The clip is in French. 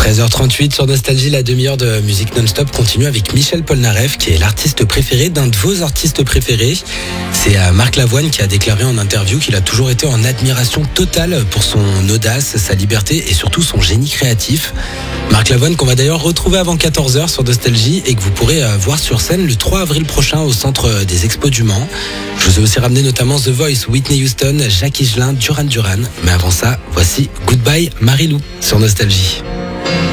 13h38 sur Nostalgie, la demi-heure de musique non-stop continue avec Michel Polnareff, qui est l'artiste préféré d'un de vos artistes préférés. C'est Marc Lavoine qui a déclaré en interview qu'il a toujours été en admiration totale pour son audace, sa liberté et surtout son génie créatif. Marc Lavoine qu'on va d'ailleurs retrouver avant 14h sur Nostalgie et que vous pourrez voir sur scène le 3 avril prochain au centre des Expos du Mans. Je vous ai aussi ramené notamment The Voice, Whitney Houston, Jacques Higelin, Duran Duran. Mais avant ça, voici Goodbye Marilou sur Nostalgie.